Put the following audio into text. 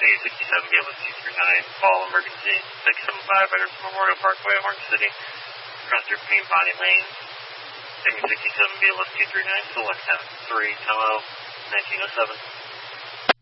67 BLS 239, call emergency 675 Ederson Memorial Parkway, Orange City. Run through Peabody Lane. 67 BLS 239, select 3, Tomo, 1907.